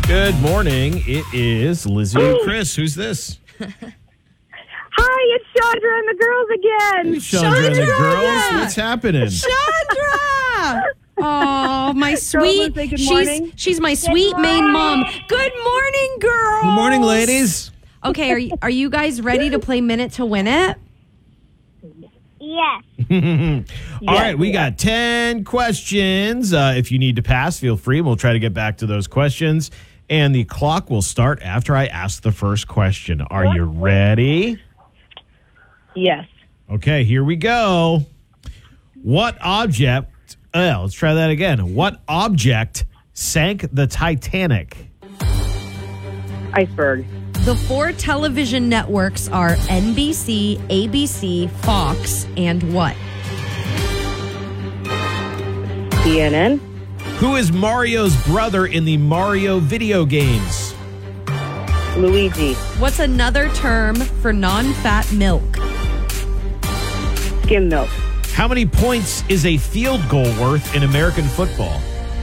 Good morning. It is Lizzie and Chris. Who's this? Hi, it's Chandra and the girls again. Hey, Chandra and the girls. What's happening? Chandra! Oh, my sweet. Say good morning. She's my sweet Maine mom. Good morning, girls. Good morning, ladies. Okay, are you guys ready to play Minute to Win It? Yes. All right, we got 10 questions. If you need to pass, feel free. We'll try to get back to those questions. And the clock will start after I ask the first question. Are you ready? Yes. Okay, here we go. What object... let's try that again. What object sank the Titanic? Iceberg. The 4 television networks are NBC, ABC, Fox, and what? CNN. Who is Mario's brother in the Mario video games? Luigi. What's another term for non-fat milk? Skim milk. How many points is a field goal worth in American football?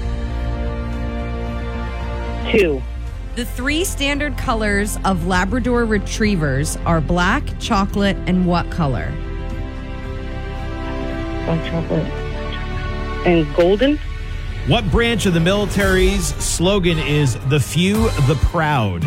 2. The 3 standard colors of Labrador retrievers are black, chocolate, and what color? Black chocolate. And golden. What branch of the military's slogan is "The few, the proud"?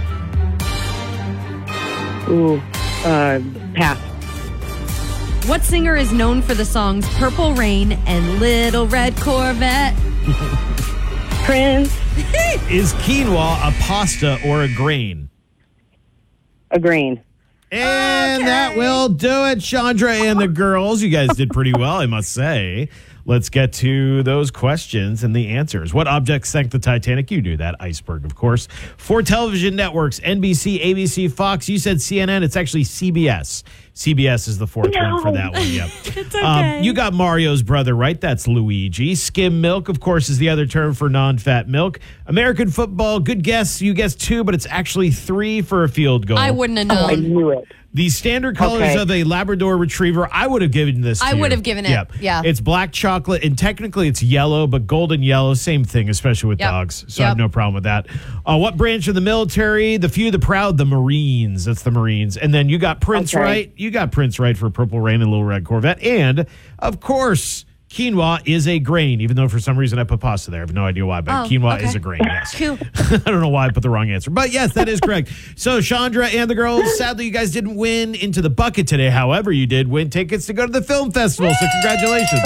Ooh. Pass. What singer is known for the songs Purple Rain and Little Red Corvette? Prince. Is quinoa a pasta or a grain? A grain. And that will do it, Chandra and the girls. You guys did pretty well, I must say. Let's get to those questions and the answers. What object sank the Titanic? You knew that. Iceberg, of course. 4 television networks, NBC, ABC, Fox. You said CNN. It's actually CBS. CBS is the 4th term for that one. Yep. It's okay. You got Mario's brother right. That's Luigi. Skim milk, of course, is the other term for non-fat milk. American football, good guess. You guessed 2, but it's actually 3 for a field goal. I wouldn't have I known. knew it. The standard colors of a Labrador Retriever, I would have given this to I you. would have given it, Yep. yeah. It's black chocolate, and technically it's yellow, but golden yellow, same thing, especially with Yep. dogs. So I have no problem with that. What branch of the military? The few, the proud, the Marines. That's the Marines. And then you got Prince right. You got Prince right for Purple Rain and Little Red Corvette. And, of course, quinoa is a grain, even though for some reason I put pasta there. I have no idea why, but quinoa is a grain, yes. Cool. I don't know why I put the wrong answer. But yes, that is correct. So Chandra and the girls, sadly, you guys didn't win into the bucket today. However, you did win tickets to go to the film festival. So congratulations.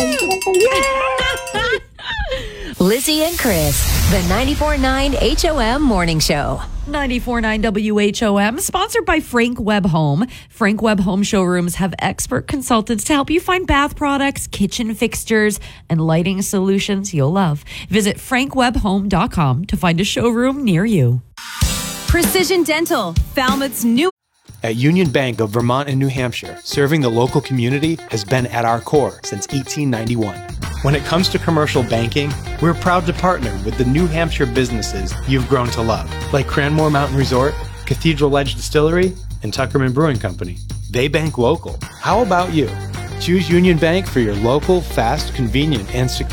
Lizzie and Chris, the 94.9 HOM Morning Show. 94.9 WHOM, sponsored by Frank Webb Home. Frank Webb Home showrooms have expert consultants to help you find bath products, kitchen fixtures, and lighting solutions you'll love. Visit frankwebbhome.com to find a showroom near you. Precision Dental, Falmouth's new. At Union Bank of Vermont and New Hampshire, serving the local community has been at our core since 1891. When it comes to commercial banking, we're proud to partner with the New Hampshire businesses you've grown to love, like Cranmore Mountain Resort, Cathedral Ledge Distillery, and Tuckerman Brewing Company. They bank local. How about you? Choose Union Bank for your local, fast, convenient, and secure